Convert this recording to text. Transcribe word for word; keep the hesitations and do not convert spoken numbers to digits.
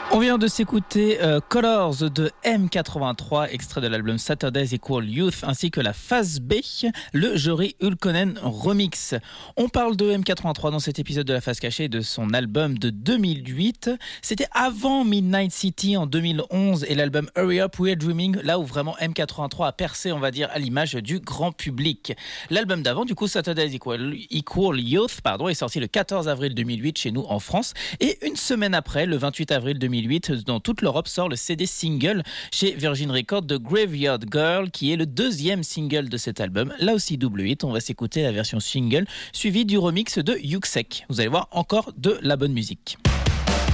On vient de s'écouter euh, Colors de M quatre-vingt-trois, extrait de l'album Saturday's Equal Youth, ainsi que la phase B, le Jori Ulkkonen remix. On parle de M quatre-vingt-trois dans cet épisode de la phase cachée de son album de deux mille huit. C'était avant Midnight City en deux mille onze et l'album Hurry Up We're Dreaming, là où vraiment M quatre-vingt-trois a percé, on va dire, à l'image du grand public. L'album d'avant, du coup, Saturday's Equal, Equal Youth, pardon, est sorti le quatorze avril deux mille huit chez nous en France, et une semaine après, le vingt-huit avril deux mille huit, dans toute l'Europe sort le C D single chez Virgin Records de Graveyard Girl, qui est le deuxième single de cet album. Là aussi double hit, on va s'écouter la version single suivie du remix de Yuksek. Vous allez voir, encore de la bonne musique.